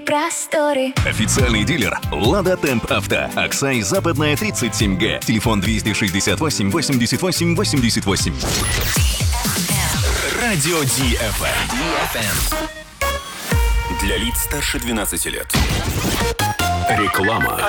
просторы. Официальный дилер «Лада Темп Авто». Аксай, Западная, 37Г. Телефон 268 88 88. Радио DFM. Для лиц старше 12 лет. Реклама.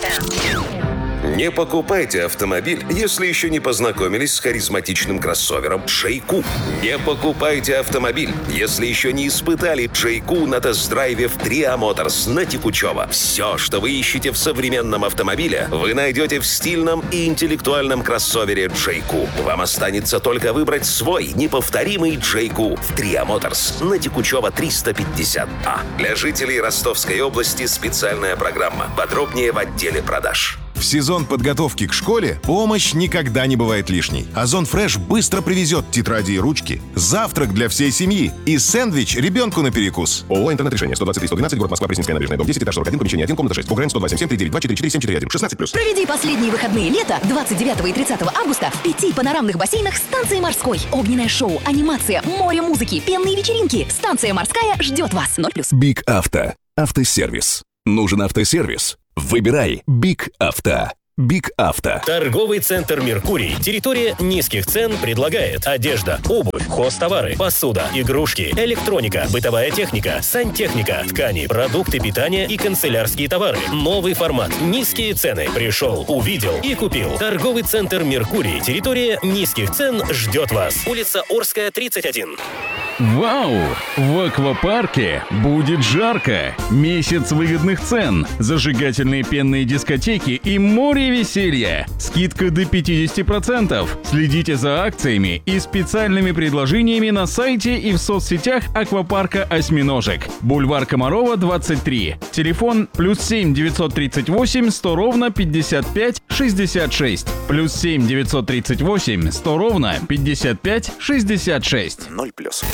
Не покупайте автомобиль, если еще не познакомились с харизматичным кроссовером Джейку. Не покупайте автомобиль, если еще не испытали Джейку на тест-драйве в Tria Motors на Текучево. Все, что вы ищете в современном автомобиле, вы найдете в стильном и интеллектуальном кроссовере Джейку. Вам останется только выбрать свой неповторимый Джейку в Tria Motors на Текучево 350А. Для жителей Ростовской области специальная программа. Подробнее в отделе продаж. В сезон подготовки к школе помощь никогда не бывает лишней. Озон Фреш быстро привезет тетради и ручки, завтрак для всей семьи и сэндвич ребенку на перекус. ООО «Интернет-решение», 123-112, город Москва, Пресненская набережная, дом 10, этаж 41, помещение 1, комната 6. УГРН 127-739-244-741, 16+. Проведи последние выходные лета 29 и 30 августа в 5 панорамных бассейнах станции «Морской». Огненное шоу, анимация, море музыки, пенные вечеринки. Станция «Морская» ждет вас. 0+. Биг Авто. Автосервис. Нужен автосервис? Выбирай Биг Авто. Биг Авто. Торговый центр «Меркурий». Территория низких цен предлагает одежда, обувь, хозтовары, посуда, игрушки, электроника, бытовая техника, сантехника, ткани, продукты питания и канцелярские товары. Новый формат. Низкие цены. Пришел, увидел и купил. Торговый центр «Меркурий». Территория низких цен ждет вас. Улица Орская, 31. Вау! В аквапарке будет жарко! Месяц выгодных цен, зажигательные пенные дискотеки и море веселья! Скидка до 50%! Следите за акциями и специальными предложениями на сайте и в соцсетях аквапарка «Осьминожек». Бульвар Комарова, 23. Телефон +7 938 100 ровно 55 66. +7 938 100 ровно 55 66. 0+.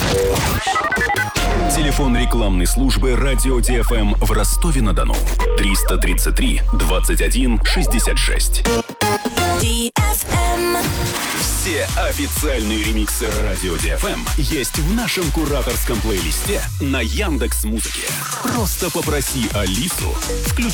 Телефон рекламной службы «Радио DFM» в Ростове-на-Дону. 333 21 66. Все официальные ремиксы «Радио DFM» есть в нашем кураторском плейлисте на Яндекс.Музыке. Просто попроси Алису включить